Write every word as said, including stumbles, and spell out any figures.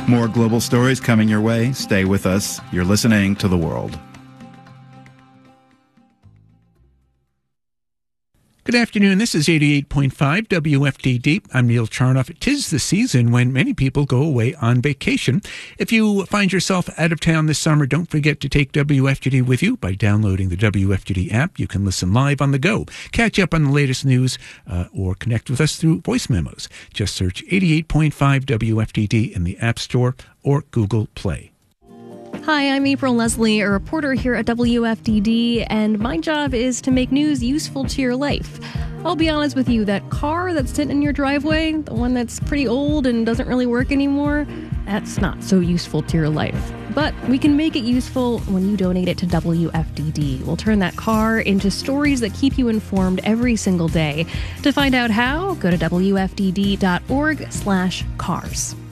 More global stories coming your way. Stay with us. You're listening to The World. Good afternoon. This is eighty-eight point five W F D D. I'm Neil Charnoff. 'Tis the season when many people go away on vacation. If you find yourself out of town this summer, don't forget to take W F D D with you by downloading the W F D D app. You can listen live on the go, catch up on the latest news, uh, or connect with us through voice memos. Just search eighty-eight point five W F D D in the App Store or Google Play. Hi, I'm April Leslie, a reporter here at W F D D, and my job is to make news useful to your life. I'll be honest with you, that car that's sitting in your driveway, the one that's pretty old and doesn't really work anymore, that's not so useful to your life. But we can make it useful when you donate it to W F D D. We'll turn that car into stories that keep you informed every single day. To find out how, go to W F D D dot org slash cars.